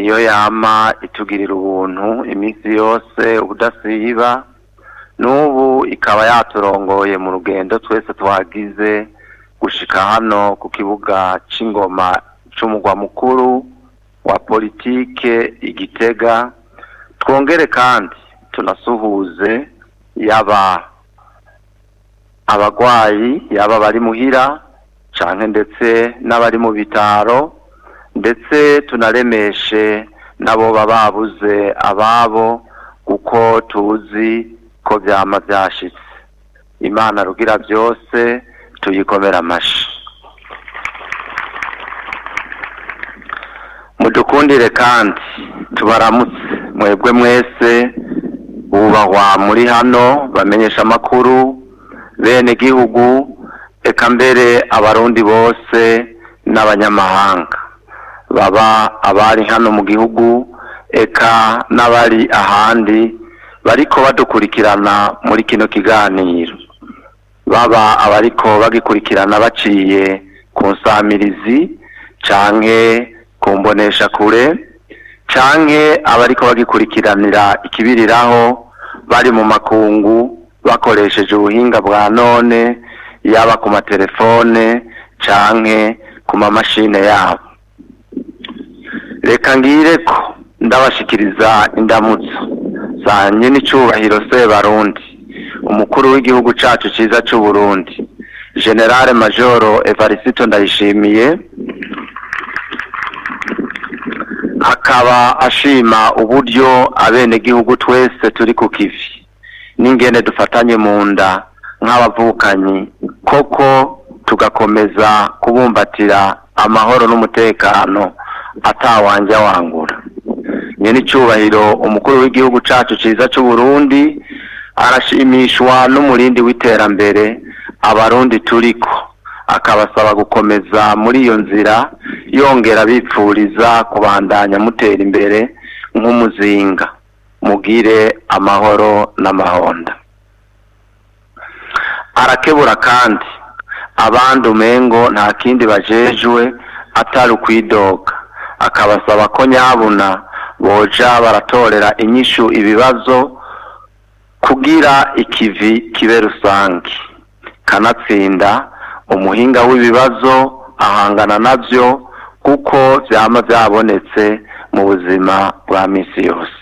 niyo yama itugirira ubuntu iminsi yose ubudasiba, n'ubu ikaba yaturongoye mu rugendo twese twagize gushika hano ku kibuga c'ingoma c'umugwa mukuru wa politike Igitega. Twongere kandi tunasuhuze yaba abagwayi, yaba bari muhira canke ndetse n'abari mu bitaro, ndetse tunaremeshe nabo babuze ababo, kuko tuzi ko vyama vyashitse. Imana rugira byose tuyikomera amashi. Mudukundire kandi tubaramutse mwebwe mwese bubahwa muri hano, bamenyesha amakuru, bene gihugu, eka mbere abarundi bose n'abanyamahanga, baba abari hano mu gihugu eka n'abari ahandi bariko badukurikirana muri kino kiganiro, baba abariko bagikurikirana baciye ku nsamirizi canke ku mbonesha kure, canke abariko bagikurikiranira ikibiriraho bari mu makungu bakoresheje ubuhinga bwa none, yaba ku matelefone canke ku mamashine yabo. Reka ngire ko ndabashikiriza indamutso za nyenicubahiro Sebarundi, umukuru w'igihugu cacu ciza c'u Burundi, General Major Evariste Ndayishimiye, akaba ashima uburyo abene gihugu twese turi ku kivi n'ingene dufatanye mu nda nk'abavukanyi, koko tugakomeza kubumbatira amahoro n'umutekano atawanja wangura. Nyenicubahiro umukuru w'igihugu cacu ciza c'u Burundi arashimishwa n'umurindi w'iterambere abarundi turiko, akabasaba gukomeza muri iyo nzira, yongera bipfuriza kubandanya mutera imbere nk'umuzinga, mugire amahoro n'amahonda. Arakebura kandi abandi umengo nta kindi bajejwe atari ukwidoga, akabasaba ko nyabuna boja baratorera inyishu ibibazo kugira ikivi kibe rusangi, kanatsinda umuhinga w'ibibazo ahangana navyo, kuko vyama vyabonetse mu buzima bwa misi yose.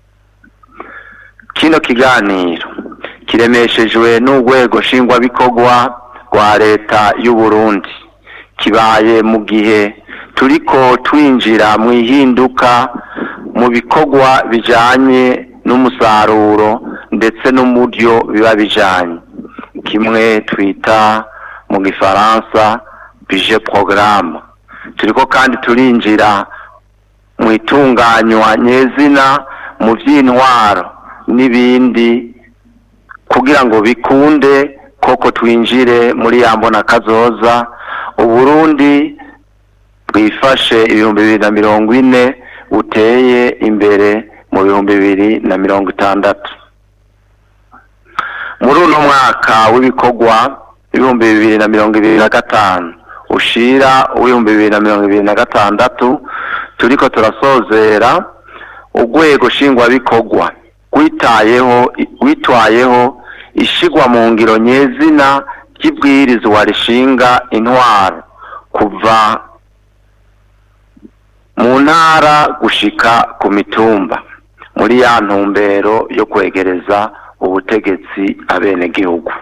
Kino kiganiro kiremeshejwe n'urwego nshingwabikorwa rwa leta y'u Burundi, kibaye mu gihe turiko twinjira mu ihinduka mu bikorwa bijanye n'umusaruro ndetse n'umuryo biba bijanye, kimwe twita mu gifaransa budget programme. Turiko kandi turinjira mu itunganywa nyezina mu vy'intwaro n'ibindi, kugira ngo bikunde koko twinjire muri yambona kazoza Uburundi bwifashe 2040 uteye imbere mu 2060. Muri uno mwaka w'ibikorwa 2025 ushira 2026 turiko turasozera, urwego nshingwabikorwa witwayeho ishigwa mu ngiro nyezina ry'ibwirizwa rishinga intwaro kuva mu ntara gushika ku mitumba, muri ya ntumbero yo kwegereza ubutegetsi abene gihugu,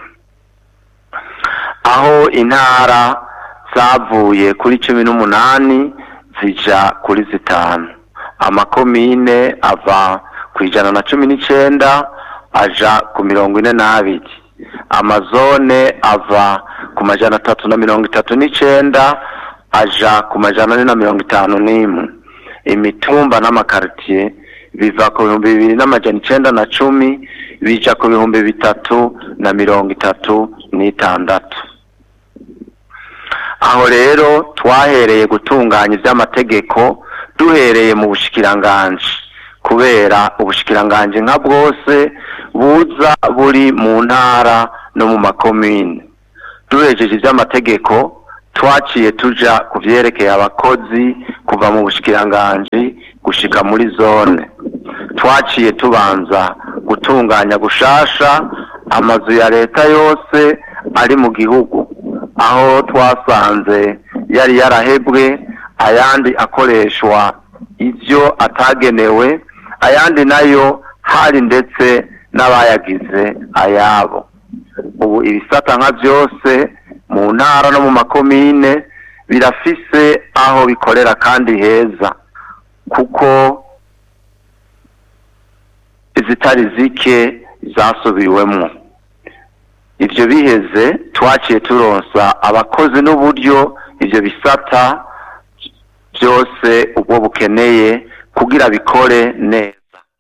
aho intara zavuye kuri 18 zija kuri 5, amakomine ava ku 119 aja ku 42, amazone ava ku 339 aja ku 451, imitumba n'amakartier biva ku 2910 bija ku 336. Aho rero twahereye gutunganya ivy'amategeko duhereye mu bushikiranganje, kubera ubushikiranganje nka bwose buza buri mu ntara no mu makomine. Duhejeje ivy'amategeko twaciye tuja kuvyerekeye abakozi kuva mu bushikiranganje gushika muri zone. Twaciye tubanza gutunganya gushasha amazu ya leta yose ari mu gihugu, aho twasanze yari yarahebwe, ayandi akoreshwa ivyo atagenewe, ayandi nayo hari ndetse n'abayagize ayabo. Ubu ibisata nka byose mu ntara no mu makomine birafise aho bikorera kandi heza, kuko izitari zike zasubiwemo. Ivyo biheze twaciye turonsa abakozi n'uburyo ivyo bisata byose ubwo bukeneye kugira bikore neza.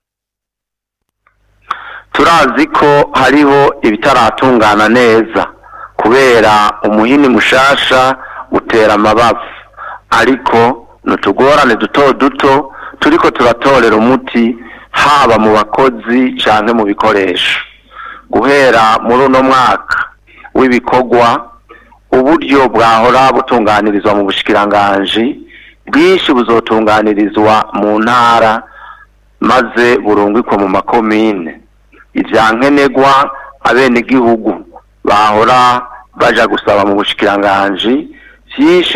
Turazi ko hariho ibitaratungana neza kubera umuhini mushasha utera amabavu, ariko nutugorane duto duto turiko turatorera umuti, haba mu bakozi canke mu bikoresho. Guhera muri uno mwaka w'ibikorwa, uburyo bwahora butunganirizwa mu bushikiranganji bwinshi buzotunganirizwa mu ntara, maze burungikwa mu makomine. Ivyankenegwa abenegihugu bahora baja gusaba mu bushikiranganji vyinshi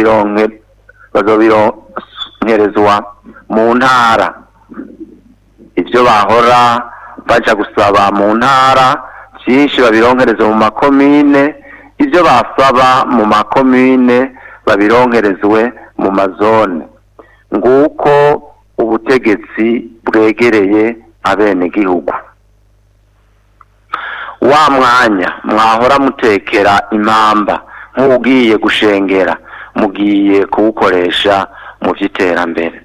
bazobironkerezwa mu ntara. Ivyo bahora baja gusaba mu ntara vyinshi babironkereze mu makomine, ivyo basaba mu makomine babironkerezwe mu mazone. Nguko ubutegetsi bwegereye abenegihugu. Wa mwanya mwahora mutekera impamba nk'ugiye gushengera, mugiye kuwukoresha mu vy'iterambere.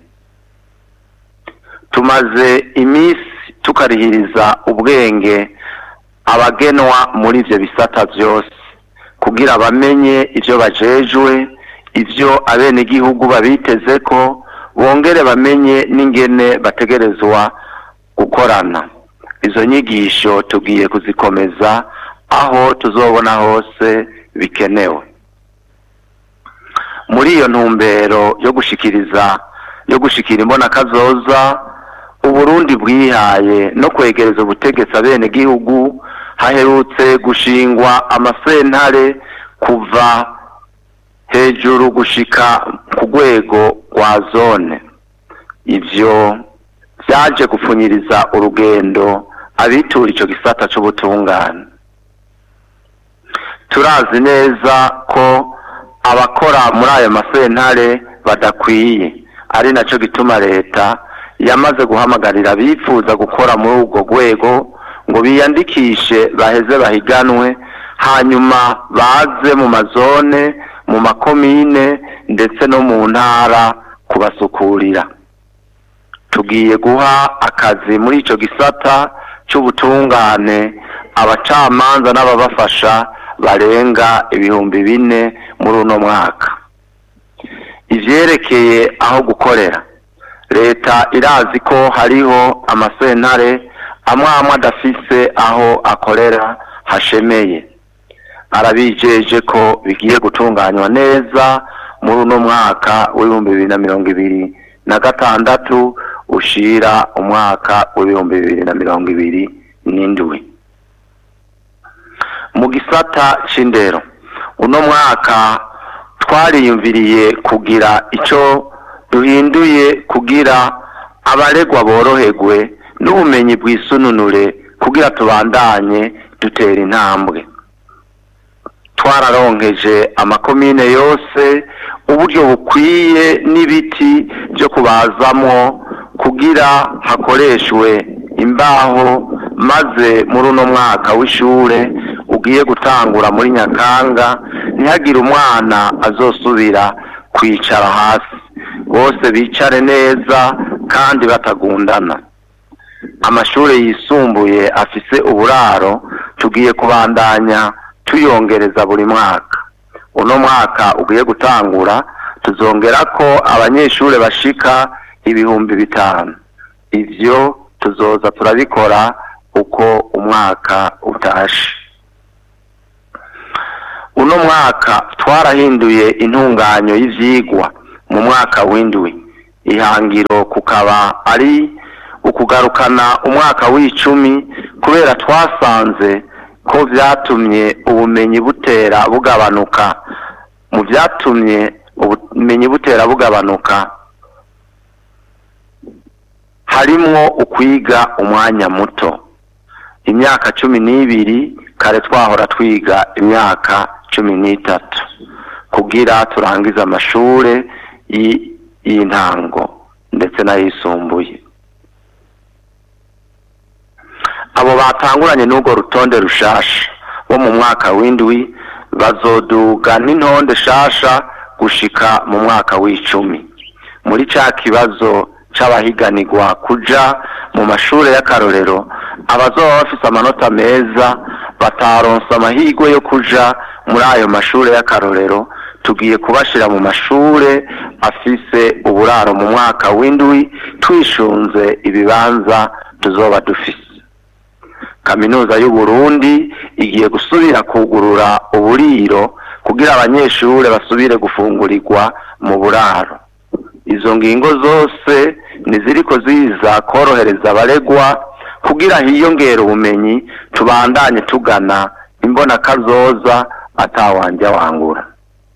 Tumaze imisi tukarihiriza ubwenge abagenwa muri ivyo bisata vyose, kugira bamenye ivyo bajejwe, ivyo abenegihugu babitezeko, bongere bamenye n'ingene bategerezwa gukorana. Izo nyigisho tugiye kuzikomeza aho tuzobona hose bikenewe. Muri iyo ntumbero yo gushikira imbona kazoza Uburundi bwihaye no kwegereza ubutegetsi abenegihugu, haherutse gushingwa amasentare kuva hejuru gushika ku rwego rwa zone. Ivyo vyaje gupfunyiriza urugendo abitura ico gisata c'ubutungane. Turazi neza ko abakora muri ayo masentare badakwiye, ari naco gituma leta yamaze guhamagarira bifuza gukora muri ubwo rwego ngo biyandikishe baheze bahiganwe, hanyuma baze mu mazone, mu makomine ndetse no mu ntara kubasukurira. Tugiye guha akazi muri ico gisata c'ubutungane abacamanza n'ababafasha barenga 4,000 muri uno mwaka. Ivyerekeye aho gukorera, leta irazi ko hariho amasentare amwe adafise aho akorera hashemeye. Arabijeje ko bigiye gutunganywa neza muri uno mwaka w'2026 ushira umwaka w'2027. Mu gisata c'indero, uno mwaka twariyumviriye kugira ico duhinduye kugira abaregwa boroherwe n'ubumenyi bwisununure, kugira tubandanye dutera intambwe. Twararonkeje amakomine yose uburyo bukwiye n'ibiti byo kubazamwo kugira hakoreshwe imbaho, maze muri uno mwaka w'ishure ugiye gutangura muri Nyakanga ntihagire umwana azosubira kwicara hasi, bose bicare neza kandi batagundana. Amashure yisumbuye afise uburaro tugiye kubandanya tuyongereza buri mwaka. Uno mwaka ugiye gutangura tuzongera ko abanyeshure bashika 5,000. Ivyo tuzoza turabikora uko umwaka utashe. Uno mwaka twarahinduye intunganyo y'ivyigwa mu mwaka w'indwi. ihangiro kukaba ari ukugarukana umwaka w'icumi kubera twasanze ko vyatumye ubumenyi butera bugabanuka. Mu vyatumye ubumenyi butera bugabanuka harimwo ukwiga umwanya muto, imyaka 12 kare twahora twiga imyaka 13 kugira turangiza amashure y'intango ndetse n'ayisumbuye. Abo batanguranye n'ubwo rutonde rushasha bo mu mwaka w'indwi bazoduga n'intonde shasha gushika mu mwaka w'icumi. Muri ca kibazo c'abahiganirwa kuja mu mashure y'akarorero, abazoba bafise amanota meza bataronse amahirwe yo kuja muri ayo mashure y'akarorero, tugiye kubashira mu mashure afise uburaro mu mwaka w'indwi twishunze ibibanza tuzoba dufise. Kaminuza y'u Burundi igiye gusubira kugurura uburiro kugira abanyeshure basubire gufungurirwa mu buraro. Izo ngingo zose niziriko ziza korohereza abaregwa kugira hiyongera ubumenyi, tubandanye tugana imbona kazoza atawanja wangura.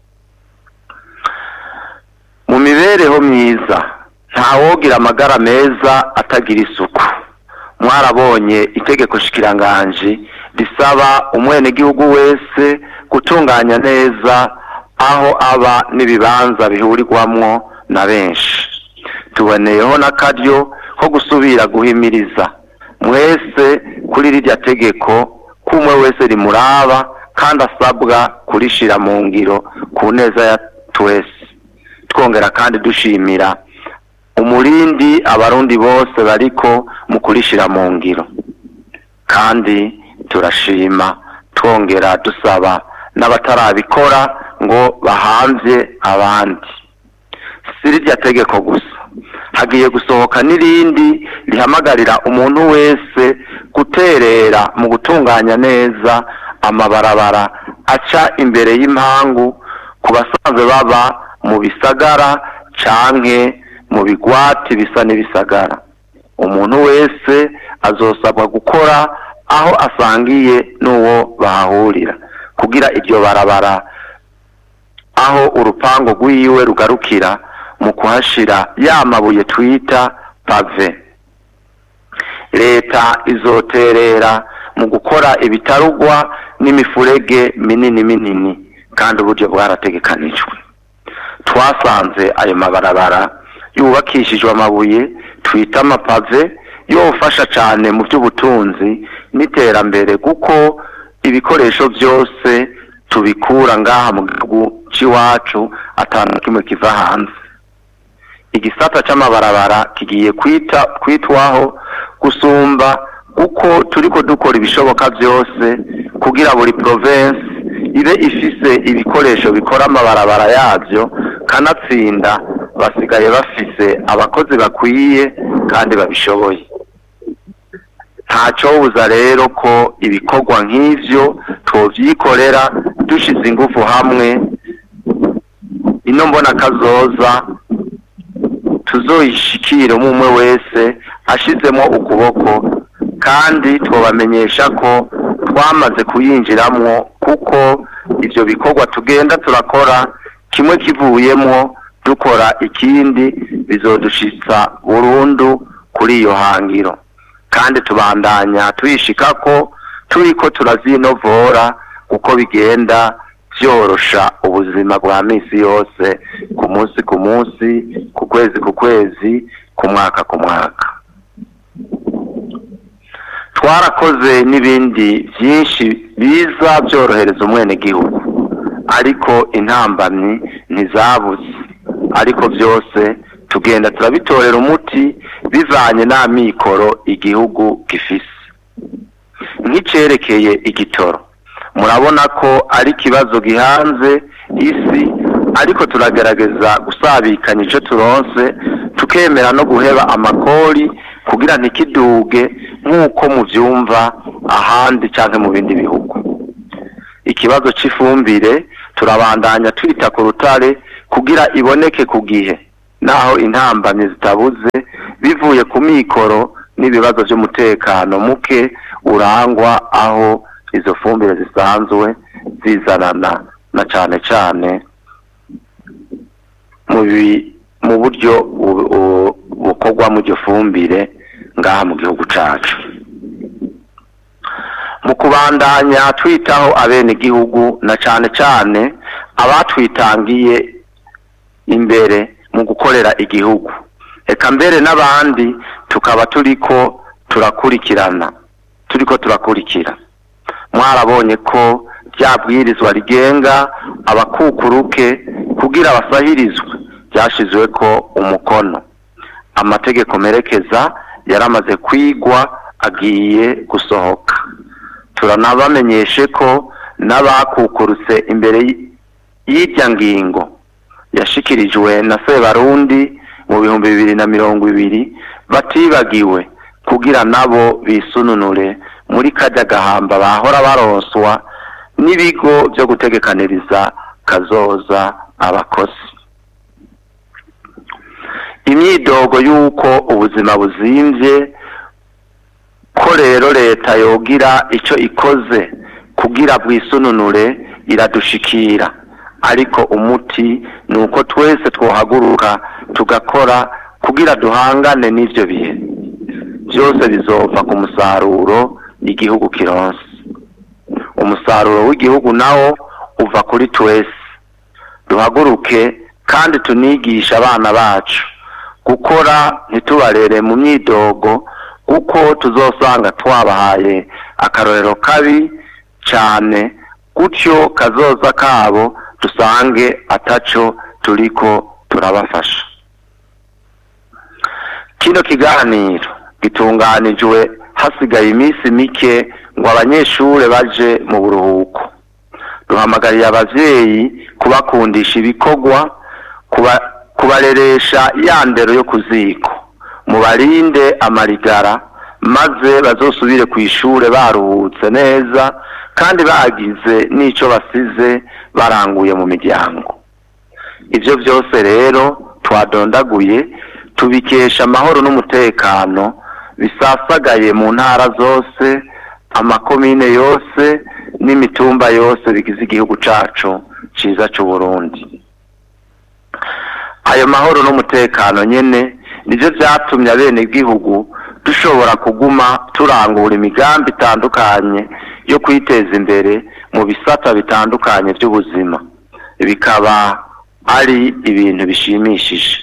Mu mibereho myiza ntawogira amagara meza atagira isuku. Mwarabonye itegeko shikiranganji risaba umwenegihugu wese gutunganya neza aho aba n'ibibanza bihurirwamwo na benshi. Tuboneyeho n'akaryo ko gusubira guhimiriza mwese kuri rirya tegeko kumwe wese rimuraba kandi asabwa kurishira mu ngiro ku neza ya twese. Twongera kandi dushimira umurindi abarundi bose bariko mu kurishira mu ngiro, kandi turashima twongera dusaba n'abatarabikora ngo bahanze abandi. Si rirya tegeko gusa, hagiye gusohoka n'irindi rihamagarira umuntu wese guterera mu gutunganya neza amabarabara aca imbere y'impangu ku basanzwe baba mu bisagara canke mu bigwati bisa n'ibisagara. Umuntu wese azosabwa gukora aho asangiye n'uwo bahahurira kugira iryo barabara aho urupango rwiwe rugarukira mu kuhashira ya mabuye twita pave. Leta izoterera mu gukora ibitarugwa n'imifurege minini kandi uburyo bwarategekanijwe. Twasanze ayo mabarabara yubakishijwe amabuye twita amapave yofasha cyane mu by'ubutunzi n'iterambere, kuko ibikoresho byose tubikura ngaha mu gihugu c'iwacu atanu kimwe kiva hanze. Igisata c'amabarabara kigiye kwitwaho gusumba uko turiko dukora ibishoboka byose kugira buri province ibe ifise ibikoresho bikora amabarabara yavyo, kanatsinda basigaye bafise abakozi bakwiye kandi babishoboye. Ntacobuza rero ko ibikorwa nk'ivyo twovyikorera dushize ingufu hamwe. Ino mbona kazoza tuzoyishikira umwe wese ashizemo ukuboko, kandi twobamenyesha ko twamaze kuyinjiramwo, kuko ivyo bikorwa tugenda turakora kimwe kivuyemwo dukora ikindi bizodushitsa burundu kuri iyo hangiro, kandi tubandanya tuyishikako turiko turazinovora uko bigenda vyorosha ubuzima bwa misi yose, ku munsi, ku kwezi, ku mwaka. Twarakoze n'ibindi byinshi biza byorohereza umwenegihugu, ariko intambamyi ntizabuze. Ariko byose tugenda turabitorera umuti bivanye n'amikoro igihugu gifise. Nk'icerekeye igitoro, murabona ko ari kibazo gihanze isi, ariko turagerageza gusabikanya ico turonse, tukemera no guheba amakori kugira ntikiduge nk'uko muvyumva ahandi canke mu bindi bihugu. Ikibazo c'ifumbire turabandanya twita ku rutare kugira iboneke ku gihe, naho intambamyi zitabuze bivuye ku mikoro n'ibibazo by'umutekano muke urangwa aho izo fumbire zisanzwe zizanana na cane cane mu buryo bukorwa mu iryo fumbire ngaha mu gihugu cacu. Mu kubandanya twitaho abene gihugu na cane cane abatwitangiye imbere mu gukorera igihugu, eka mbere n'abandi tukaba turiko turakurikira mwarabonye ko ryabwirizwa rigenga abakukuruke kugira basahirizwe byashizwe ko umukono. Amategeko merekeza yaramaze kwigwa agiye gusohoka. Turanabamenyeshe ko n'abakukurutse imbere y'irya ngingo yashikirijwe na Sebarundi mu 2020 batibagiwe kugira nabo bisununure muri kajya gahamba bahora baronswa n'ibigo byo gutegekaniriza kazoza abakozi. Imyidogo yuko ubuzima buzimvye ko rero leta yogira ico ikoze kugira bwisununure iradushikira, ariko umuti nuko twese twohaguruka tugakora kugira duhangane n'ivyo bihe. Byose bizova ku musaruro igihugu kironse. Umusaruro w'igihugu nawo uva kuri twese. Duhaguruke kandi tunigisha abana bacu gukora, ntitubarere mu myidogo kuko tuzosanga twabahaye akarorero kabi cyane, gutyo kazoza kabo dusange ataco turiko turabafasha. Kino kiganiro gitunganijwe hasigaye iminsi mike ngo abanyeshure baje mu buruhuko. Duhamagariye abavyeyi kubakundisha ibikorwa, kubareresha ya ndero yo kuziko, mubarinde amarigara maze bazosubire ku ishure baruhutse neza kandi bagize n'ico basize baranguye mu miryango. Ivyo byose rero twadondaguye tubikesha amahoro n'umutekano bisasagaye mu ntara zose, amakomine yose n'imitumba yose bigize igihugu cacu ciza c'u Burundi. Ayo mahoro n'umutekano nyene nivyo vyatumye abene igihugu dushobora kuguma turangura imigambi itandukanye yo kwiteza imbere mu bisata bitandukanye by'ubuzima, bikaba ari ibintu bishimishije.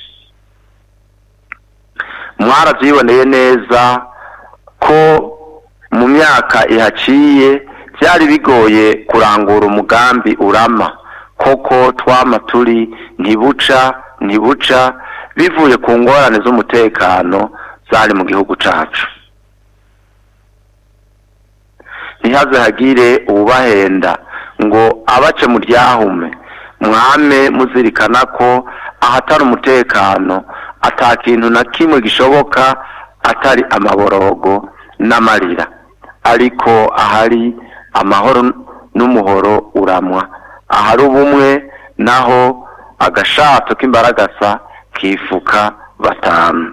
Mwaravyiboneye neza ko mu myaka ihaciye byari bigoye kurangura umugambi urama, koko twama turi ntibuca bivuye ku ngorane z'umutekano zari mu gihugu cacu. Ntihaze hagire ubahenda ngo abace mu ryahume, mwame muzirikana ko ahatari umutekano ata kintu na kimwe gishoboka atari amaborogo n'amarira, ariko ahari amahoro n'umuhoro uramwa, ahari ubumwe naho agashato k'imbaragasa kifuka batanu.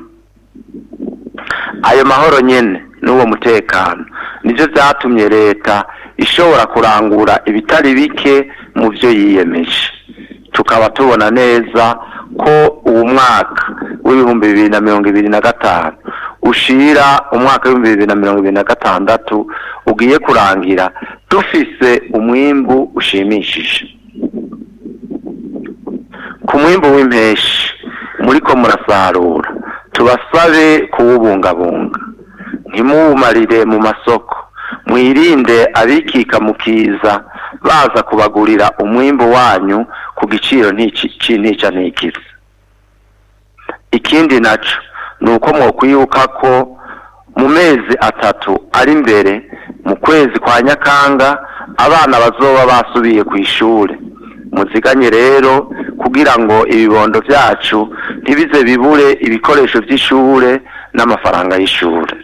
Ayo mahoro nyene n'uwo mutekano nivyo vyatumye leta ishobora kurangura ibitari bike mu vyo yiyemeje. Tukaba tubona neza ko uwo mwaka w'2025 ushira umwaka w'2026 ugiye kurangira dufise umwimbu ushimishije. Ku mwimbu w'impeshi muriko murasarura, tubasabe kuwubungabunga, ntimuwumarire mu masoko, mwirinde abikika mukiza baza kubagurira umwimbu wanyu ku giciro ntica ntikiza. Ikindi naco nuko mwokwiyuka ko mu mezi 3 ari imbere mu kwezi kwa Nyakanga abana bazoba basubiye ku ishure. Muziganye rero kugira ngo ibibondo vyacu ntibize bibure ibikoresho vy'ishure n'amafaranga y'ishure.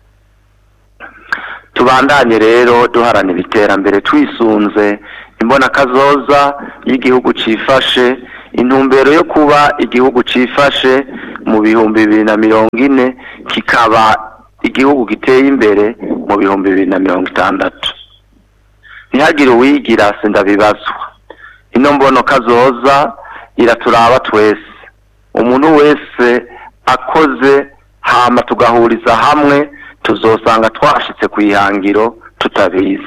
Tubandanye rero duharanira iterambere twisunze imbona kazoza y'igihugu cifashe, intumbero yo kuba igihugu cifashe mu 2040 kikaba igihugu giteye imbere mu 2060. Ntihagire uwigira sindabibazwa. Ino mbono kazoza iraturaba twese. Umuntu wese akoze hama tugahuriza hamwe tuzosanga twashitse kwihangiro tutabizi.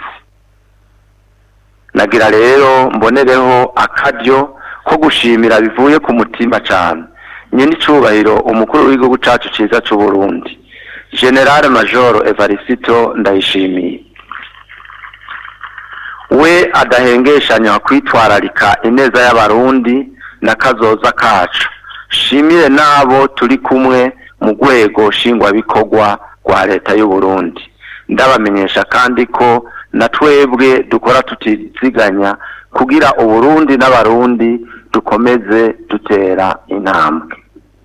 Nagira rero mbonereho akaryo ko gushimira bivuye ku mutima cyane nyene icubahiro umukuru w'igihugu cacu ciza c'u Burundi General Major Evariste Ndayishimiye. We adahengeshanya kwitwararika ineza y'abarundi na kazoza kacu. Shimire nabo turi kumwe mu rwego shingwa bikorwa kwa leta y'u Burundi. Ndabamenyesha kandi ko na twebwe dukora tutiziganya kugira Uburundi n'abarundi dukomeze dutera intambwe.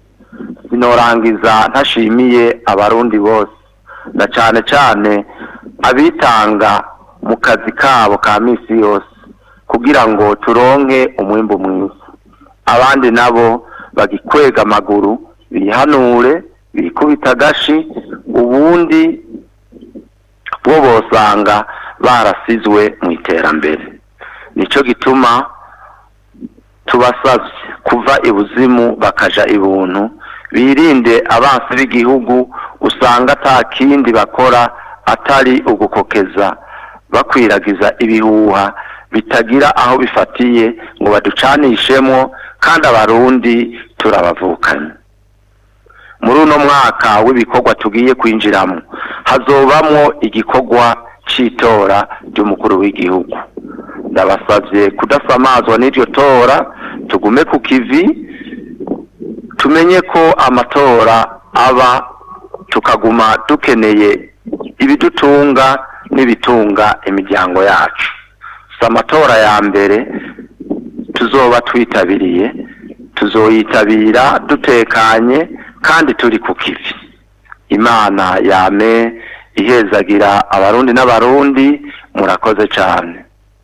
Sinorangiza ntashimiye abarundi bose na cane cane abitanga mu kazi kabo ka misi yose kugira ngo turonke umwimbu mwiza. Abandi nabo bagikwega amaguru bihanure bikubita gashi ubundi bo bosanga barasizwe mu iterambere. Nico gituma tubasavye kuva ibuzimu bakaja ibuntu, birinde abansi b'igihugu usanga atakindi bakora atari ugukokeza bakwiragiza ibihuha bitagira aho bifatiye ngo baducanishemo, kandi abarundi turabavukanye. Muri uno mwaka w'ibikorwa tugiye kwinjiramo hazobamwo igikorwa citora ry'umukuru w'igihugu. Ndabasavye kudasamazwa n'iryo tora, tugume ku kivi, tumenye ko amatora aba tukaguma dukeneye ibidutunga n'ibitunga imiryango yacu. Amatora ya mbere tuzoba twitabiriye, tuzoyitabira dutekanye kandi turi ku kivi. Imana yame ihezagira abarundi n'abarundi. Murakoze cyane.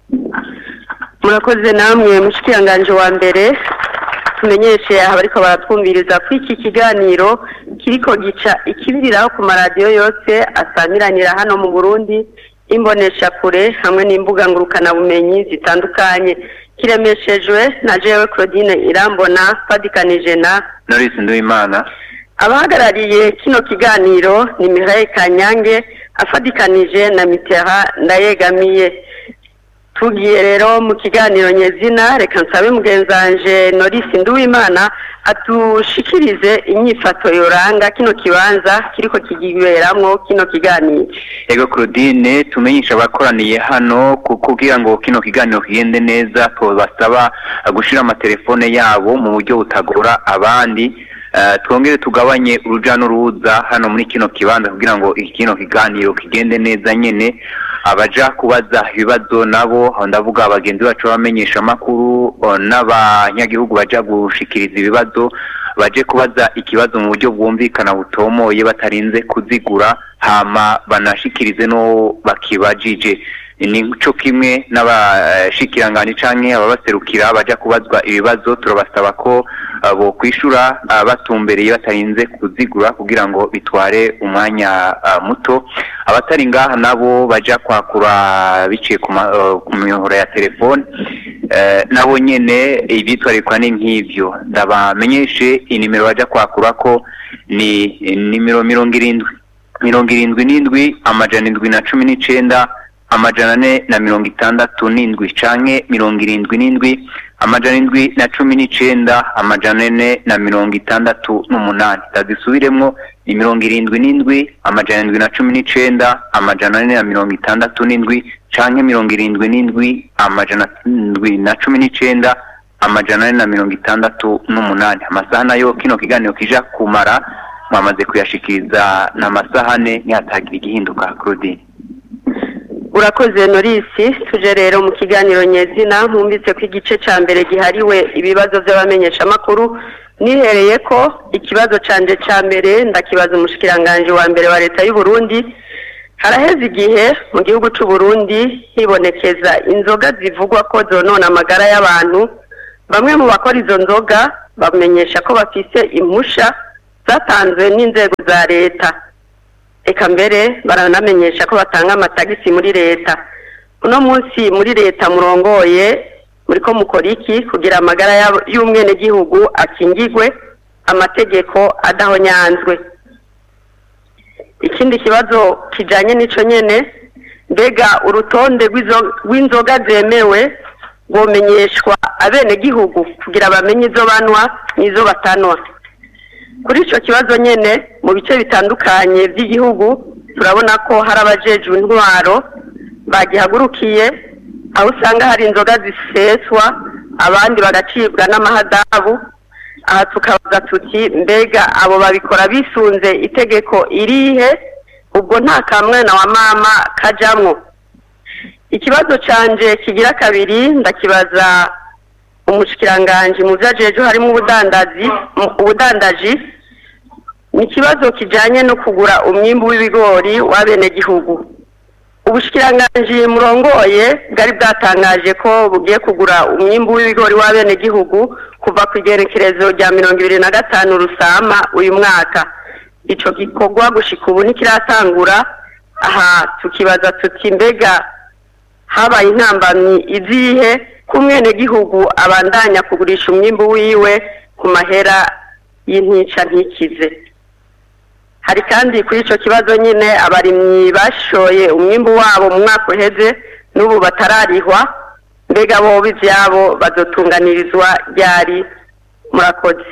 Murakoze namwe mushikiranganje wa mbere. Tumenyeshe abariko baratwumviriza ko iki kiganiro kiriko gica ikibiriraho ku maradiyo yose asamiranira hano mu Burundi, imbonesha kure hamwe n'imbuga ngurukana bumenyi zitandukanye. Kiremeshejwe na jewe Claudine Irambona fadikanije na Norris Nduwimana. Abahagarariye kino kiganiro ni Mireille Kanyange afadikanije na Mitera Ndayegamiye. Tugiye rero mu kiganiro nyezina, reka nsabe mugenzanje Norris Nduwimana atushikirize inyifato yoranga kino kibanza kiriko kigiberamwo kino kiganiro. Ego Claudine, tumenyesha abakoraniye hano kugira ngo kino kiganiro kigende neza, tubasaba gushira amatelefone yabo mu buryo butagora abandi. Twongere tugabanye uruja n'uruza hano muri kino kibanza kugira ngo kino kiganiro kigende neza nyene. Abaja kubaza ibibazo nabo ndavuga abagenzi bacu bamenyesha makuru n'abanyagihugu baja gushikiriza ibibazo, baje kubaza ikibazo mu buryo bwumvikana butomoye batarinze kuzigura, hama banashikirize no bakibajije. Nico kimwe n'abashikirangani canke ababaserukira baja kubazwa ibibazo, turabasaba ko bo kwishura batumbereye batarinze kuzigura kugira ngo bitware umwanya muto. Abatari ngaha nabo baja kwakura biciye ku mihora ya telefone, nabo nyene ibitwarekwa ni nk'ivyo. Ndabamenyeshe inimero baja kwakura ko ni nimero 77 amajana 719 amajana 467 canke 77 amajana 719 amajana 468. Tazisubiremwo ni 77 amajana 719 amajana 467 canke 77 amajana 719 amajana 468. Amasaha nayo kino kiganiro kija kumara mwamaze kuyashikiriza na masahane ntihatagira igihinduka. Claudine. Urakoze Norris. Tuje rero mu kiganiro nyezina, mwumvise ko igice ca mbere gihariwe ibibazo by'abamenyesha makuru. Nihereye ko ikibazo canje ca mbere ndakibaza umushikiranganje wa mbere wa leta y'u Burundi. Haraheze igihe mu gihugu c'u Burundi hibonekeza inzoga zivugwa ko zonona amagara y'abantu bamwe mu bakora izo nzoga bamenyesha ko bafise impusha zatanzwe n'inzego za leta, eka mbere baranamenyesha ko batanga amatagisi muri leta. Uno munsi muri leta murongoye muriko mukora iki kugira amagara y'umwenegihugu akingigwe, amategeko adahonyanzwe? Ikindi kibazo kijanye n'ico nyene, mbega urutonde rw'inzoga zemewe rwomenyeshwa abenegihugu kugira bamenye izo banwa n'izo batanwa? Kuri ico kibazo nyene mu bice bitandukanye by'igihugu turabona ko hari abajejwe intwaro bagihagurukiye, aho usanga hari inzoga ziseswa abandi bagacibwa n'amahadabu. Aha tukabaza tuti mbega abo babikora bisunze itegeko irihe? Ubwo nta kamwana wa mama kajamwo. Ikibazo canje kigira kabiri ndakibaza umushikiranganje mu vyajeje harimo ubudandaji. Ni ikibazo kijanye no kugura umwimbu w'ibigori w'abenegihugu. Ubushikiranganje murongoye bwari bwatangaje ko bugiye kugura umwimbu w'ibigori w'abenegihugu kuva ku igerekerezo rya 2025 Rusama uyu mwaka. Ico gikorwa gushika ubu ntikiratangura. Aha tukibaza tuti mbega habaye intambamyi izihe ku mwenegihugu abandanya kugurisha umwimbu wiwe ku mahera y'intica ntikize? Hari kandi kuri ico kibazo nyine abarimyi bashoye umwimbu wabo mu mwaka uheze n'ubu batararihwa, mbega bo ivyabo bazotunganirizwa ryari? Murakoze.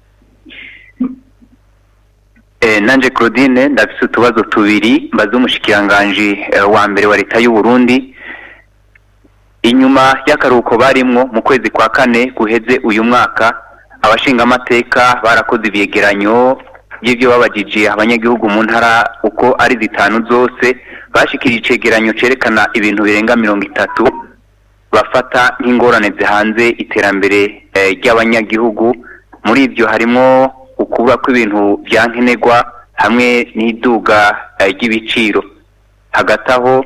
Nanje Claudine ndafise utubazo tubiri mbaza umushikiranganje wa mbere wa leta y'u Burundi. Inyuma y'akaruhuko barimwo mu kwezi kwa kane guheze uyu mwaka, abashinga amateka barakoze ivyegeranyo y'ivyo babajije abanyagihugu mu ntara uko ari zitanu zose. Bashikirije icegeranyo cerekana ibintu birenga 30 bafata nk'ingorane zihanze iterambere ry'abanyagihugu. Muri ivyo harimo ukubura kw'ibintu vyankenerwa hamwe n'iduga ry'ibiciro. Hagati aho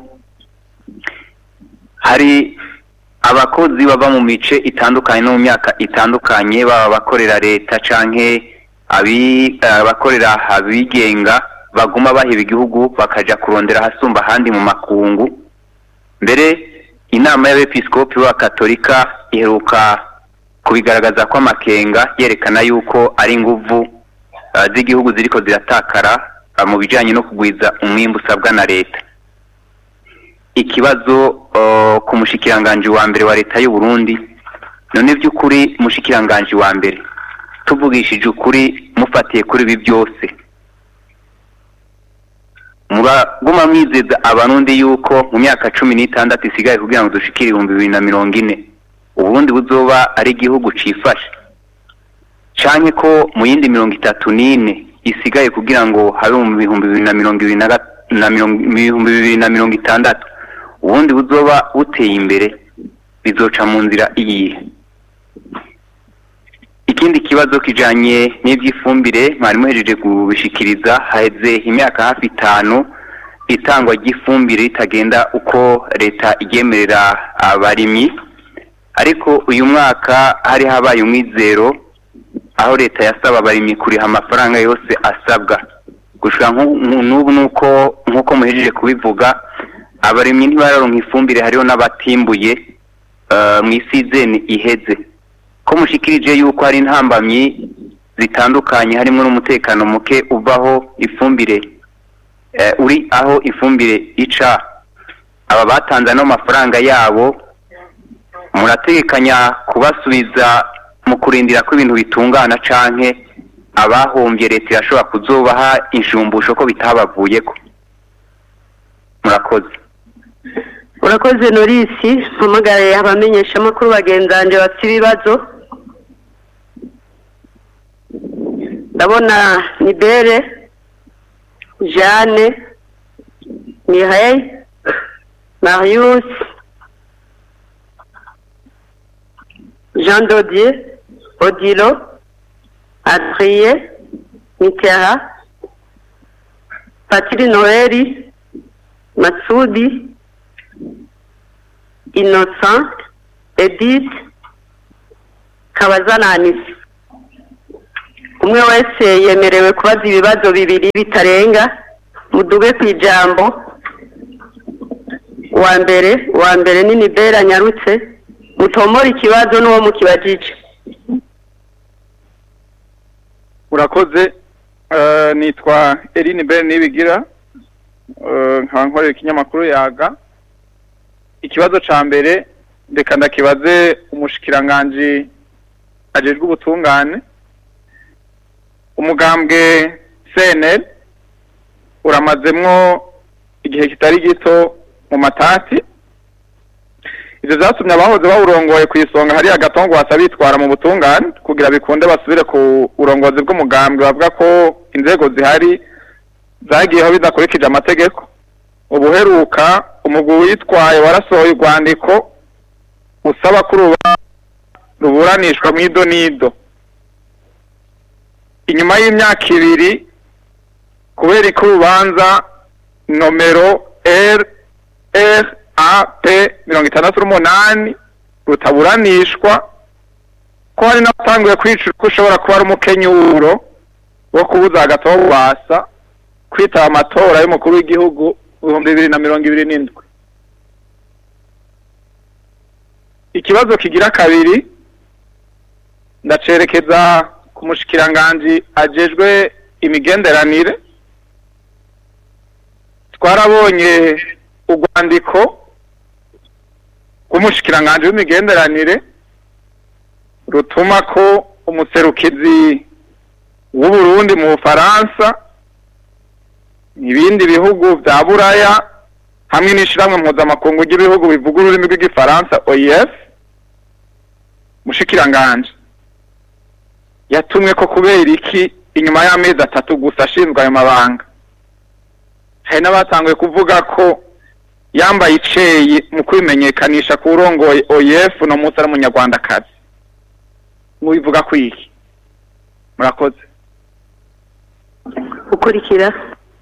hari abakozi baba mu mice itandukanye no mu myaka itandukanye, baba bakorera leta canke abakorera abigenga, baguma bahiba igihugu bakaja kurondera hasumba handi mu makungu. Mbere inama y'abepiskopi b'Abakatolika iheruka kubigaragaza ko amakenga yerekana yuko ari inguvu z'igihugu ziriko ziratakara mu bijanye no kugwiza umwimbu usabwa na leta. Ikibazo ku mushikiranganje wa mbere wa leta y'u Burundi, none by'ukuri mushikiranganje wa mbere, tuvugishije ukuri mufatiye kuri ibi byose, muraguma mwizeza abarundi yuko mu myaka 16 isigaye kugira ngo dushikire 2040 Uburundi buzoba ari igihugu cifashe, canke ko mu yindi 34 isigaye kugira ngo habe mu 2026 Uburundi buzoba buteye imbere, bizoca mu nzira iyihe? Ikindi kibazo kijanye n'ivy'ifumbire mwari muhejeje kubishikiriza, haheze imyaka hafi 5 itangwa ry'ifumbire itagenda uko leta igemerera abarimyi, ariko uyu mwaka hari habaye umwizero aho leta yasaba abarimyi kuriha amafaranga yose asabwa. Gushika n'ubu nkuko muhejeje kubivuga, abarimyi ntibararonka ifumbire, hariho n'abatimbuye mw'isizeni iheze. Ko mushikirije yuko hari intambamyi zitandukanye harimo n'umutekano muke uvaho ifumbire uri aho ifumbire ica, aba batanze no mafaranga yabo murategekanya kubasubiza mu kurindira ko ibintu bitungana, canke abahombye leta irashobora kuzobaha inshumbusho ko bitabavuyeko? Murakoze. Urakoze Norisi, mpamagare abamenyesha amakuru bagenzanje bafite ibibazo. Ndabona Nibere, Jeanne, Mireille, Marius, Jean Dodier, Odilo, Adrien, Mitera, Patri Noeli, Masudi, Innocent, Edith, Kabazananisi. Umwe wese yemerewe kubaza ibibazo bibiri bitarenga, muduge kwijambo. Wa mbere ni Nibera Nyarutse, mutomora ikibazo n'uwo mukibajije. Urakoze. Nitwa Eline Ben Nibigira, nkaba nkorera ikinyamakuru Yaga. Ikibazo ca mbere ndeka ndakibaze umushikiranganje ajejwe ubutungane. Umugambwe CNL uramazemwo igihe kitari gito mu matati. Ivyo vyatumye abahoze bawurongoye kw'isonga hari agatongo basabitwara mu butungane kugira bikunde basubire ku urongozi bw'umugambwe, bavuga ko inzego zihari zagiyeho bidakurikije amategeko. Ubuheruka umugwi witwaye warasohoye urwandiko usaba ko ruburanishwa mw'idonido. Inyuma y'imyaka 2 kubera ko urubanza nomero RAP 68 rutaburanishwa, ko hari n'abatanguye kwicira ko ushobora kuba ari umukenyuro wo kubuza agatobwasa kwitaba amatora y'umukuru w'igihugu 2027. Ikibazo kigira kabiri ndacerekeza ku mushikiranganje ajejwe imigenderanire. Twarabonye urwandiko rw'umushikiranganje w'imigenderanire rutuma ko umuserukizi w'u Burundi mu Faransa, ibindi bihugu vya Buraya hamwe n'ishiramwe mpuzamakungu ry'ibihugu bivuga ururimi rw'igifaransa OIF, mushikiranganje yatumwe ko kubera iki inyuma y'amezi 3 gusa ashinzwe ayo mabanga. Hari n'abatanguye kuvuga ko yambaye iceyi mu kwimenyekanisha ku urongoye OIF no munsi ari umunyarwandakazi. Mubivuga ko iki? Murakoze. Ukurikira.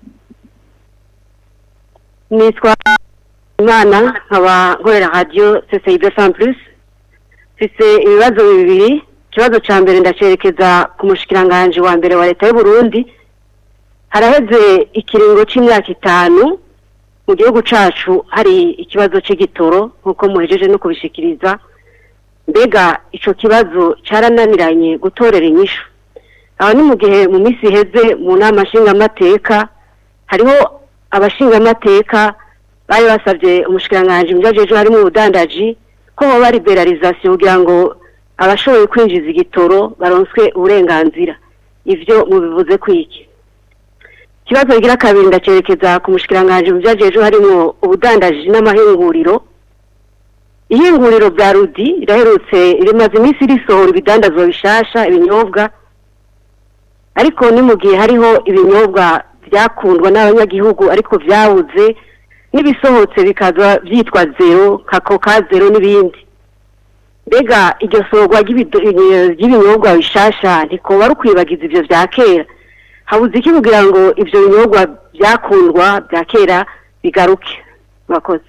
Nitwa Imana, nkaba nkorera radio CCI 200+. Mfise ibibazo bibiri. Ikibazo ca mbere ndacerekeza ku mushikiranganje wa mbere wa leta y'u Burundi. Haraheze ikiringo c'imyaka 5 mu gihugu cacu hari ikibazo c'igitoro nkuko muhejeje no kubishikiriza. Mbega ico kibazo carananiranye gutorera inyishu. Aho ni mu gihe mu misi heze mu nama nshingamateka hariho abashingamateka bari basavye umushikiranganje mujejwe harimo ubudandaji ko hoba liberalisation kugira ngo abashoboye kwinjiza igitoro baronswe uburenganzira. Ivyo mubivuze kwiki? Kibazo kigira kabiri ndacerekeza ku mushikiranganje mujejwe harimo ubudandaji n'amahinguriro. Ihinguriro bya Rudi iraherutse rimaze imisi risohora ibidandazwa bishasha ibinyobwa, ariko ni mu gihe hariho ibinyobwa byakundwa n'abanyagihugu ariko vyabuze nibisohotse bikaza vyitwa zero nka Coca Zero n'ibindi. Mbega iryo sorwa ry'ibinyobwa bishasha ntikoba rukwibagiza ivyo vya kera? Habuze iki kugira ngo ivyo binyobwa byakundwa bya kera bigaruke? Murakoze.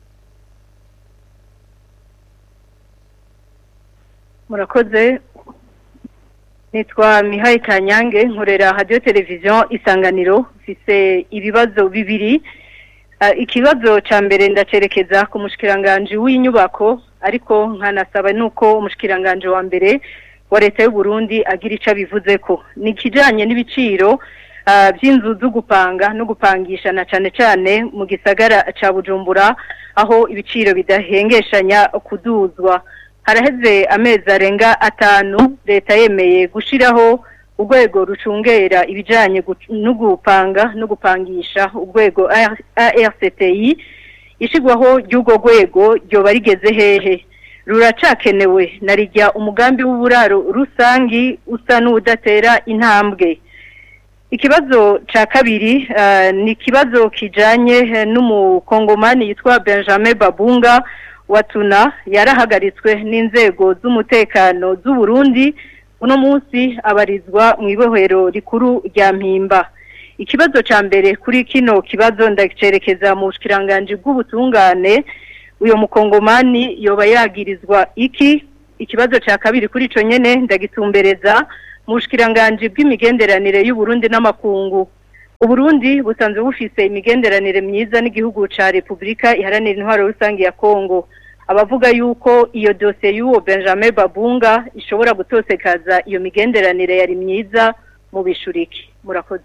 Murakoze. Nitwa Mihai Kanyange, nkorera radio television Isanganiro. Mfise ibibazo bibiri. Ikibazo ca mbere ndacerekeza ku mushikiranganje w'inyubako, ariko nkanasaba nuko umushikiranganje wa mbere wa leta y'u Burundi agira ica bivuze ko nikijanye n'ibiciro by'inzu zo gupanga no gupangisha na cane mu gisagara ca Bujumbura, aho ibiciro bidahengeshanya kuduzwa. Haraheze amezi arenga 5 leta yemeye gushiraho urwego rucungera ibijanye no gupanga no gupangisha, urwego ARCTI. Ishigwaho ry'ugo rwego ryo barigeze hehe? Ruracakenewe narijya umugambi w'uburaro rusangi usa n'udatera intambwe. Ikibazo ca kabiri ni kibazo kijanye n'umukongomani yitwa Benjamin Babunga Watuna, yarahagaritswe n'inzego z'umutekano z'u Burundi. Uno munsi abarizwa mu ibohero rikuru rya Mpimba. Ikibazo ca mbere kuri kino kibazo ndacerekeza mu bushikiranganje bw'ubutungane. Uyo mukongomani yoba yagirizwa iki? ikibazo cya kabiri kuri ico nyene ndagitumbereza mu bushikiranganje bw'imigenderanire y'u Burundi n'amakungu. Uburundi busanzwe bufise imigenderanire myiza n'igihugu ca Republika iharanira intwaro rusangi ya Kongo. Abavuga yuko iyo dosiye y'uwo Benjamin Babunga ishobora gutosekaza iyo migenderanire yari myiza mu bishuriki. Murakoze.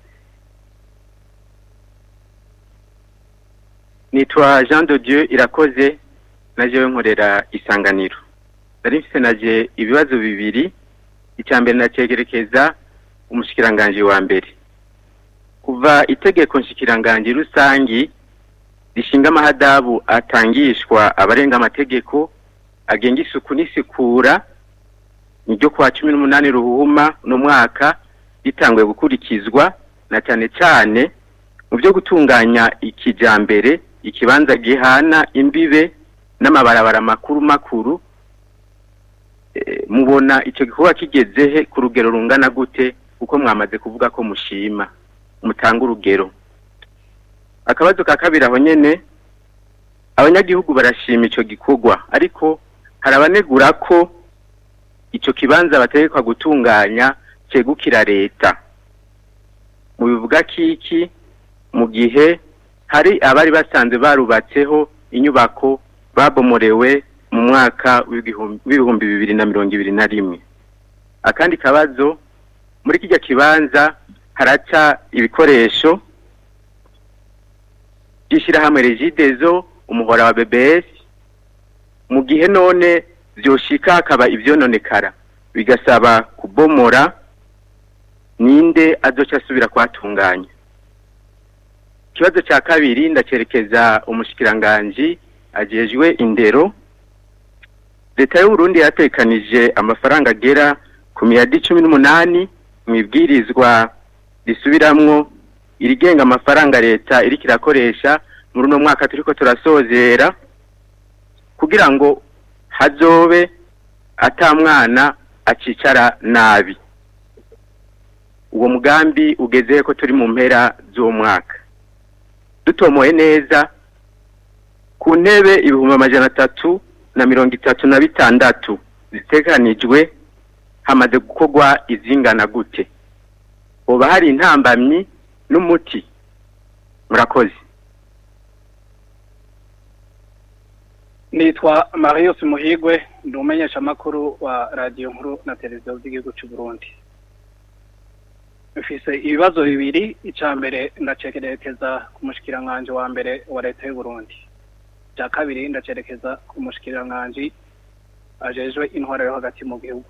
Nitwa Jean de Dieu Irakoze naje nkorera isanganiro. Nari mfise naje ibibazo bibiri, icyambere nacegerekeza umushikiranganje wa mbere. Kuva itegeko nshikiranganje rusangi rishinga amahadabu atangishwa abarenga amategeko agenga isuku n'isukura niryo kwa 18 ruhuma no mwaka ritanguye gukurikizwa na cyane cyane mu byo gutunganya ikijambere ikibanza gihana imbibe n'amabarabara makuru mubona icyo gikorwa kigezehe ku rugero rungana gute uko mwamaze kuvuga ko mushima mutanga urugero. Akabazo ka kabiri aho nyene abanyagihugu barashima ico gikorwa ariko harabanegura ko ico kibanza bategekwa gutunganya cegukira leta. Mu bivuga kiki mu gihe hari abari basanzwe barubatseho inyubako babomorewe mu mwaka w'ibihumbi 2021. Akandi kabazo muri kijya kibanza haraca ibikoresho by'ishirahamwe Regideso umuhora wa BBS mu gihe none vyoshika akaba ivyononekara bigasaba kubomora ninde azoca asubira kwatunganya. Kibazo ca kabiri ndacerekeza umushikiranganje ajejwe indero. Leta y'u Burundi yatekanije amafaranga agera ku miliyari 18 mwibwirizwa risubiramwo irigenga amafaranga leta iri kirakoresha muri no mwaka turiko turasozera kugira ngo hazobe atamwana acicara nabi. Uwo mugambi ugeze ko turi mu mpera zo mwaka dutomoye neza ku ntebe 336 ziteganijwe hamaze gukorwa izingana gute? Oba hari intambamyi n'umuti? Murakoze. Nitwa Marius Muhigwe ndi umenyesha makuru wa radio nkuru na televiziyo z'igihugu cy'u Burundi. Mfise ibibazo bibiri, icambere ndacekerekeza ku mushikiranganje wa mbere wa leta y'u Burundi. Cya kabiri ndacerekeza ku mushikiranganje ajejwe intwaro yo hagati mu gihugu.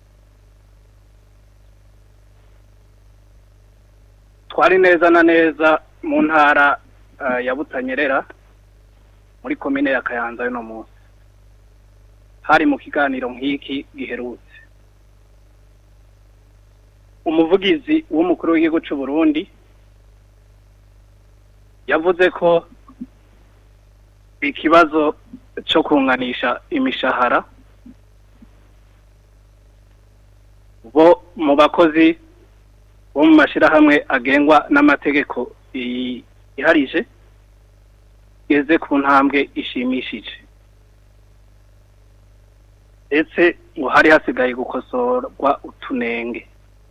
Twari neza na neza mu ntara ya Butanyerera muri komine ya Kayanza no munsi. Hari mu kiganiro nk'iki giherutse. Umuvugizi w'umukuru w'igihugu cy'u Burundi yavuze ko ikibazo cyo kunganisha imishahara bo mu bakozi bo mu mashirahamwe agengwa n'amategeko iharije geze ku ntambwe ishimishije, ndetse ngo hari hasigaye gukosorwa utunenge.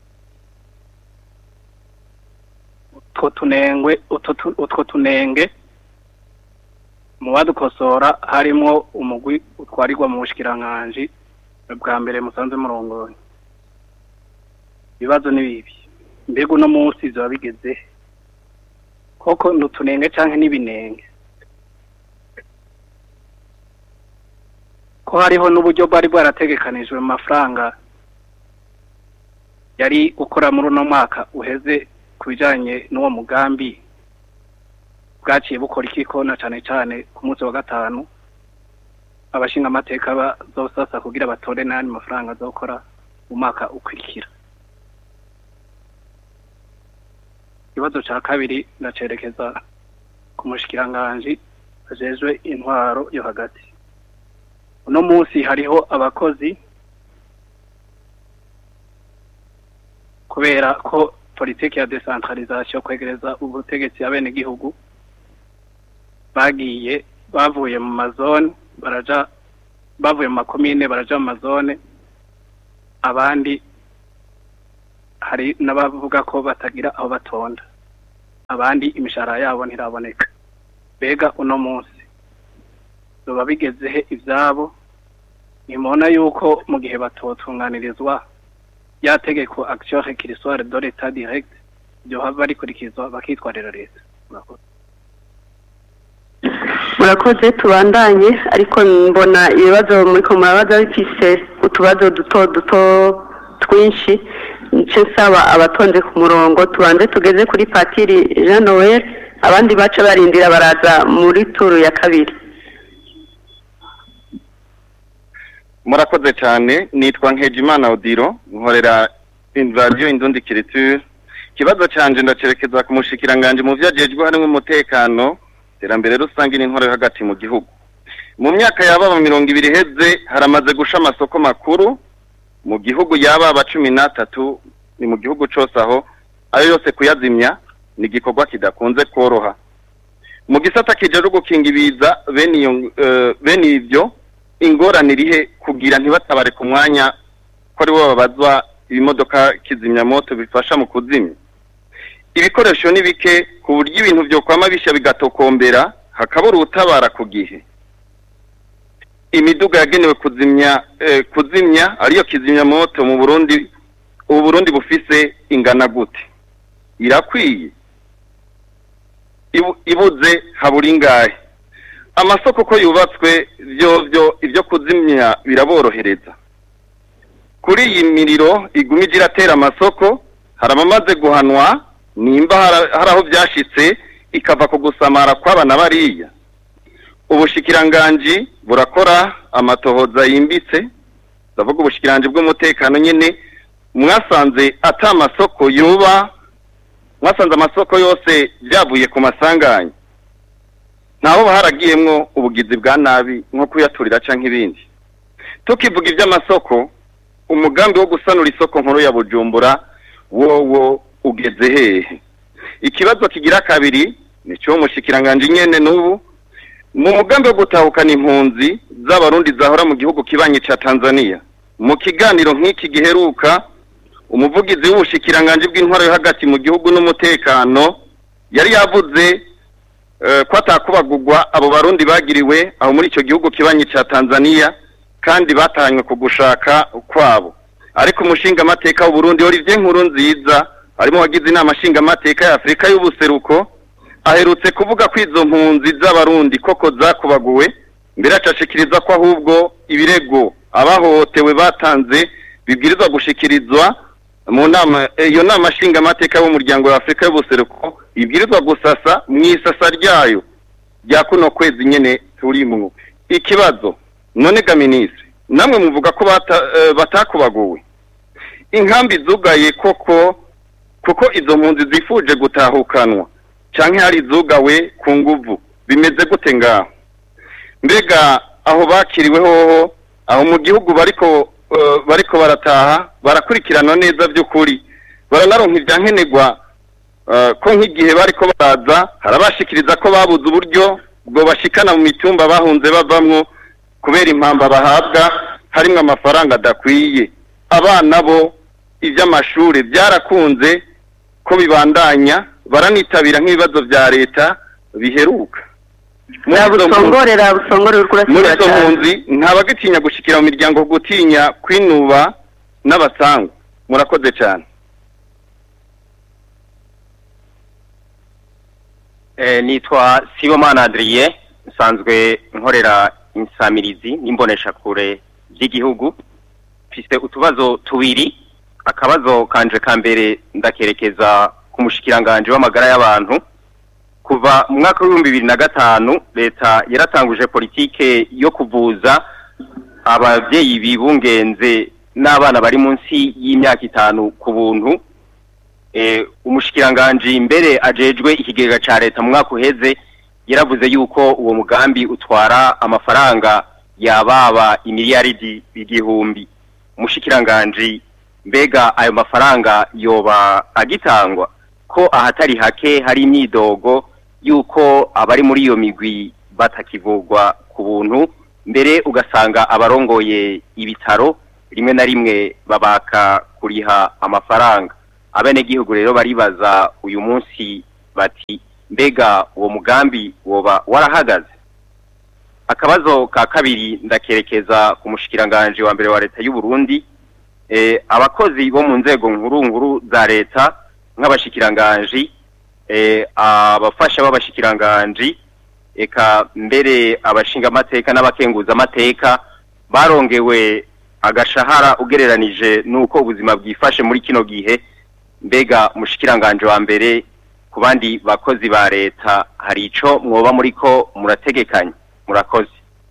Utwo tunenge mu badukosora harimo umugwi utwarirwa mu bushikiranganje bwa mbere musanze murongoye. Ibibazo ni bibi, mbega uno munsi zoba bigeze koko n'utunenge canke n'ibinenge? Ko hariho n'uburyo bari bwarategekanijwe mu mafaranga yari gukora muri uno mwaka uheze kubijanye n'uwo mugambi bwaciye bukora ikiko na cane cane ku munsi wa gatanu abashinga amateka bazosasa kugira batore nani mafaranga azokora mu mwaka ukurikira. Ikibazo ca kabiri ndacerekeza ku mushikiranganje ajejwe intwaro yo hagati. Uno munsi hariho abakozi kubera ko politiki ya decentralisation kwegereza ubutegetsi abene gihugu bavuye mu mazone baraja bavuye mu makomine baraja mu mazone, abandi hari n'abavuga ko batagira aho batonda, abandi imishahara yabo ntiraboneka. Bega uno munsi zoba bigezehe ivyabo, nimona yuko mu gihe batotunganirizwa ya tegeko action réquisitoire de l'état direct ryo hava rikurikizwa bakitwarira leta. murakoze tubandanye, ariko mbona ibibazo muri ko murabaza bifise utubazo duto twinshi. Nice nsaba abatonze ku murongo tubanze tugeze kuri Patiri Jean Noel, abandi baca barindira baraza muri turu ya kabiri. Murakoze cyane, nitwa Nkejimana Odiro, nkorera Radio Indundi Culture. Kibazo cyanje ndacerekeza ku mushikiranganje mu vyajejwe harimo umutekano, terambere rusange n'inkoro hagati mu gihugu. Mu myaka yaba 20 heze haramaze gusha amasoko makuru mu gihugu yaba 13 ni mu gihugu cyose aho ayo yose kuyazimya ni gikorwa kidakunze koroha. Mu gisata kijeje gukinga ibiza bene ivyo ingorane irihe kugira ntibatabare ku mwanya ko ari bo babazwa ibimodoka kizimya moto bifasha mu kuzimya. Ibikoresho ni bike ku buryo ibintu byo kwama bisha bigatokombera hakabura utabara ku gihe. Imiduga yagenewe kuzimya ariyo kizimya moto mu Burundi, Burundi bufise ingana gute? Irakwiye? Ibuze habura ingahe? Amasoko ko yubatswe ibyo kuzimya biraborohereza. Kuri iyi miriro igumije iratera amasoko, harabamaze guhanwa nimba haraho byashitse ikava ku gusamara kw'abana bariya. Ubushikiranganji burakora amatohoza yimbitse, ndavuga ubushikiranganji bw'umutekano nyene, mwasanze ata amasoko yuba, mwasanze amasoko yose byavuye ku masanganya. Naho haragiyemwo ubugizi bwa nabi nko kuyaturira canke ibindi. Tukivuga iby'amasoko, umugambi wo gusanura isoko nkuru ya Bujumbura wowo ugeze hehe? Ikibazo kigira kabiri ni cyo mushikiranganje nyene n'ubu mu mugambi wo gutahukana impunzi z'abarundi zahora mu gihugu kibanye ca Tanzania. Mu kiganiro nk'iki giheruka umuvugizi w'ubushikiranganje bw'intwaro yo hagati mu gihugu n'umutekano yari yavuze ko atakubagurwa abo barundi bagiriwe aho muri ico gihugu kibanye ca Tanzania kandi batanywe ku gushaka kwabo. Ariko umushinga amateka w'u Burundi Olivier Nkurunziza arimo wagize inama nshinga amateka ya Afrika y'ubuseruko aherutse kuvuga ko izo mpunzi z'abarundi koko zakubaguwe, mbere acashikiriza ko ahubwo ibirego abahohotewe batanze bibwirizwa gushikirizwa mu nama iyo nama nshinga amateka y'umuryango wa Afrika y'ubuseruko ibwirizwa gusasa mwisasa ryayo rya kuno kwezi nyene turimwo. Ikibazo none ga ministre namwe muvuga ko batakubaguwe, inkambi zugaye kuko izo mpunzi zifuje gutahukanwa canke hari zugawe ku nguvu, bimeze gute ngaho? Mbega aho bakiriwe hoho aho mu gihugu bariko barataha barakurikirana neza by'ukuri, baranaronka ivyankenerwa ko nk'igihe bariko baraza harabashikiriza ko babuze uburyo bwo bashikana mu mitumba bahunze bavamwo kubera impamba bahabwa harimwe amafaranga adakwiye. Abana bo ivy'amashure byarakunze ko bibandanya baranitabira nk'ibibazo vya leta biheruka. Busongorera muri izo mpunzi ntabagitinya gushikira mu miryango gutinya kwinuba n'abasangu. Murakoze cyane. Nitwa Sibomana Adrien, nsanzwe nkorera insamirizi n'imbonesha kure by'igihugu. Mfise utubazo tubiri. Akabazo kanje kambere ndakerekeza ku mushikiranganje w'amagara y'abantu. Kuva mu mwaka wa 2005 leta yaratanguje politike yo kuvuza abavyeyi bibungenze n'abana bari munsi y'imyaka 5 ku buntu. Umushikiranganje imbere ajejwe ikigega ca leta mu mwaka uheze yaravuze yuko uwo mugambi utwara amafaranga yababa imiliyaridi igihumbi. Umushikiranganje mbega ayo mafaranga yoba agitangwa ko ahatari hake hari imyidogo yuko abari muri iyo migwi batakivugwa ku buntu mbere ugasanga abarongoye ibitaro rimwe na rimwe babaka kuriha amafaranga. Abenegihugu rero baribaza uyu munsi bati mbega uwo mugambi woba warahagaze. Akabazo ka kabiri ndakerekeza ku mushikiranganje wa mbere wa leta y'u Burundi. Abakozi bo mu nzego nkuru za leta nk'abashikiranganje, abafasha b'abashikiranganje, eka mbere abashinga amateka n'abakenguza amateka barongewe agashahara ugereranije nuko ubuzima bwifashe muri kino gihe. Mbega mushikiranganje wa mbere ku bandi bakozi ba leta hari ico mwoba muriko murategekanya? Murakoze.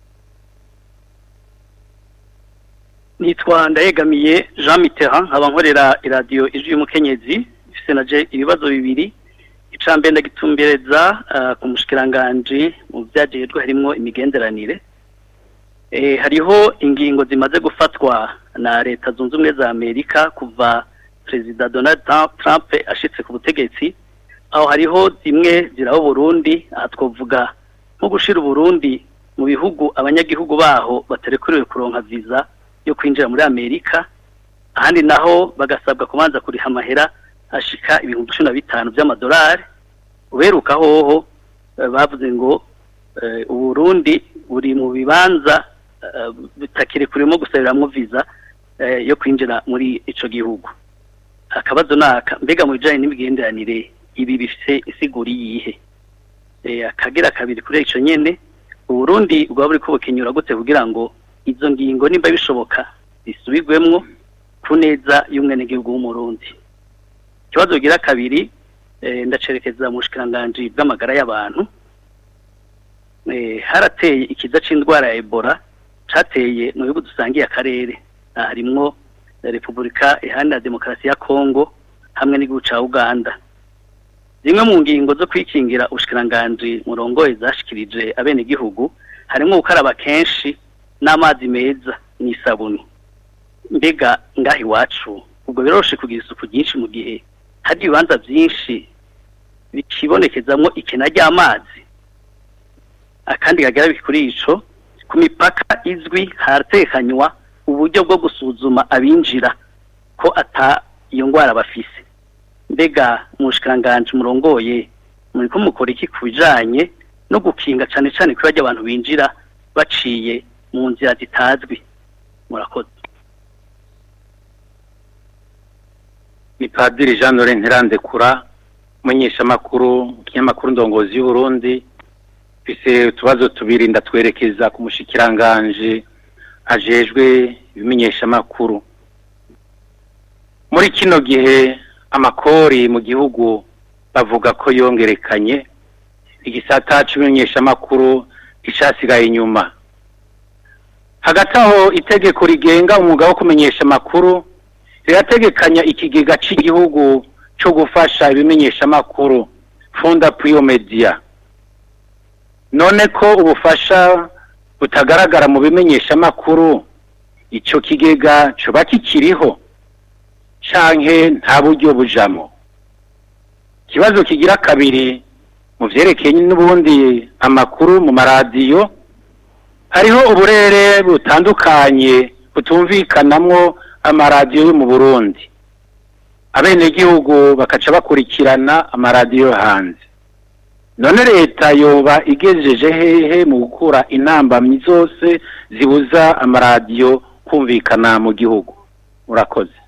Nitwa Ndayegamiye Jean Mitterrand, nkaba nkorera iradiyo Ijwi y'Umukenyezi. Ifise naje ibibazo bibiri. Icambe ndagitumbereza ku mushikiranganje mu vyajejwe harimwo imigenderanire. Hariho ingingo zimaze gufatwa na leta zunze ubumwe za Amerika kuva Perezida Donald Trump ashitse ku butegetsi, aho hariho zimwe ziraho Burundi, aha twovuga nko gushira Burundi mu bihugu abanyagihugu baho baterekuriwe kuronka visa yo kwinjira muri Amerika, ahandi naho bagasabwa kubanza kuriha amahera ashika ibihumbi 15 by'amadolari. Uberuka hoho bavuze ngo Burundi buri mu bibanza bitakirekurimo gusabiramwo visa yo kwinjira muri ico gihugu. Akabazo naka mbega mu bijanye n'imigenderanire ibi bifise isiguri yihe? Akagira kabiri kuri ico nyene, Burundi bwa buri kubukenyura gute kugira ngo izo ngingo nimba bishoboka bisubigwemwo ku neza y'umwenegihugu w'umurundi. Ikibazo gira kabiri ndacerekeza mu bushikiranganje bw'amagara y'abantu. Harateye ikiza c'indwara ya Ebola cateye mu bihugu dusangiye akarere, harimwo Repubulika Iharanira Demokarasi ya Kongo hamwe n'igihugu ca Uganda. Zimwe mu ngingo zo kwikingira ubushikiranganje murongoye zashikirije abenegihugu harimwo gukaraba kenshi n'amazi meza n'isabuni. Mbega ngahi wacu ubwo biroroshe kugira isuku ryinshi mu gihe hari ibibanza byinshi bikibonekezamwo ikena ry'amazi? Akandi kagera kuri ico, ku mipaka izwi haratekanywa uburyo bwo gusuzuma abinjira ko ata iyo ngwara bafise. Mbega mushikiranganje murongoye muriko mukora iki kubijanye no gukinga cane cane ko bajya abantu binjira baciye mu nzira zitazwi? Murakoze. Ni Padiri Jean Laurent Ntirandekura, menyesha makuru kinyamakuru Ndongozi y'u Burundi. Fise utubazo tubiri ndatwerekeza ku mushikiranganje ajejwe ibimenyesha makuru. Muri kino gihe amakori mu gihugu bavuga ko yongerekanye, igisata cy'imenyesha makuru gishasigaye inyuma. Hagati aho itegeko rigenga umwuga wo kumenyesha makuru rirategekanya ikigega cy'igihugu cyo gufasha ibimenyesha makuru, Fonda Prio Media. None ko ubufasha butagaragara mu bimenyesha makuru, ico kigega coba kikiriho canke nta buryo bujamo? Kibazo kigira kabiri, mu vyerekeye n'ubundi amakuru mu maradiyo, hariho uburere butandukanye butumvikanamwo amaradiyo yo mu Burundi. Abenegihugu bakaca bakurikirana amaradiyo hanze. None leta yoba igejeje hehe mu gukura intambamyi zose zibuza amaradiyo kumvikana mu gihugu? Murakoze.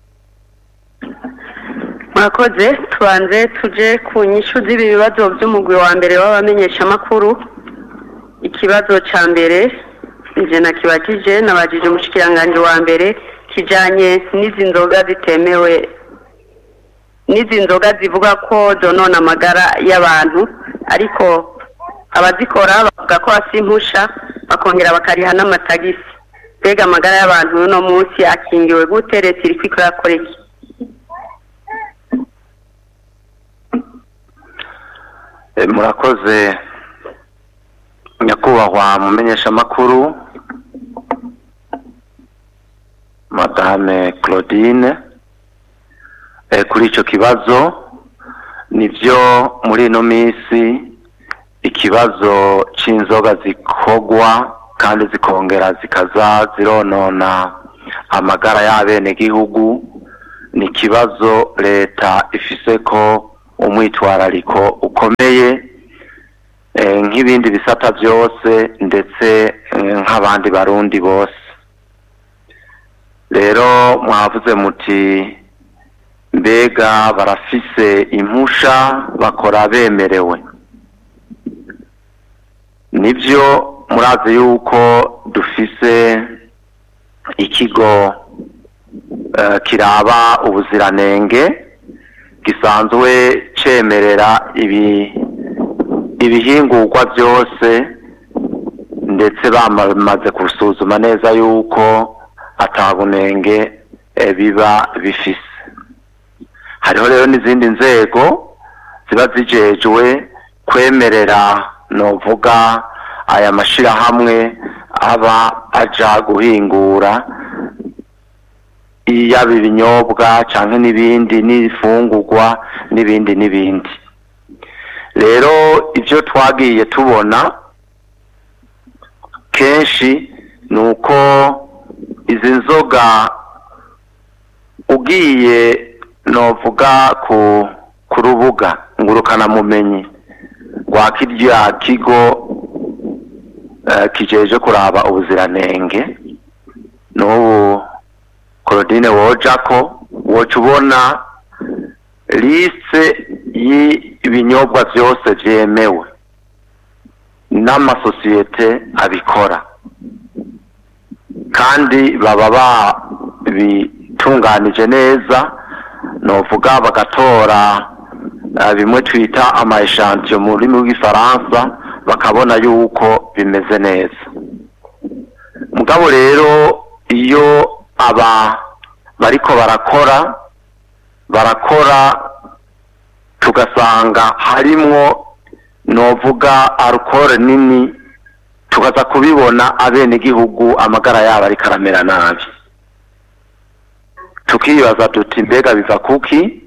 Murakoze. Tubanze tuje ku nyishu z'ibi bibazo by'umugwi wa mbere w'abamenyesha makuru. Ikibazo ca mbere nje nakibajije nabajije umushikiranganje wa mbere kijanye n'izi nzoga zitemewe, n'izi nzoga zivuga ko zonona amagara y'abantu, ariko abazikora bavuga ko asimpusha bakongera bakariha n'amatagisi. Mbega amagara y'abantu uno munsi akingiwe gute? Leta iri kwikora koreki? Murakoze nyakubahwa mumenyesha makuru Madame Claudine. Kuri ico kibazo, nivyo muri ino misi ikibazo c'inzoga zikogwa kandi zikongera zikaza zironona amagara y'abenegihugu. Ni ikibazo leta ifise ko umwitwarariko ukomeye nk'ibindi bisata byose ndetse nk'abandi barundi bose. Rero mwavuze muti mbega barafise impusha bakora bemerewe. Nibyo murazi yuko dufise ikigo kiraba ubuziranenge gisanzwe cemerera ibihingurwa byose ndetse bamaze kusuzuma neza yuko atabunenge biba bifise. Hariho rero n'izindi nzego ziba zijejwe kwemerera novuga aya mashirahamwe aba aja guhingura yaba ibinyobwa canke n'ibindi n'ifungurwa n'ibindi. Rero ivyo twagiye tubona kenshi nuko izi nzoga ugiye novuga ku rubuga ngurukana mumenyi rwa kirya kigo kijeje kuraba ubuziranenge n'ubu Claudine wojako woca ubona liste y'ibinyobwa byose vyemewe n'amasosiyete abikora kandi baba bitunganije neza, novuga bagatora bimwe twita ama echantillon mu rurimi rw'igifaransa bakabona yuko bimeze neza. Mugabo rero iyo aba bariko barakora tugasanga harimwo novuga alcool nini, tukaza kubibona abenegihugu amagara yabo ariko aramera nabi, tukibaza tuti mbega biva kuki?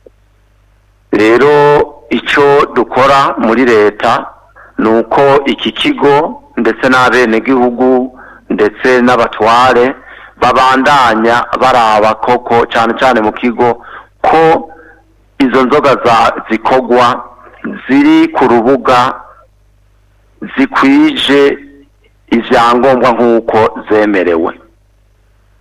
Rero ico dukora muri leta nuko iki kigo ndetse n'abenegihugu ndetse n'abatware babandanya baraba koko cyane cyane mu kigo ko izo nzoga zikogwa ziri ku rubuga zikwije ivyangombwa nk'uko zemerewe.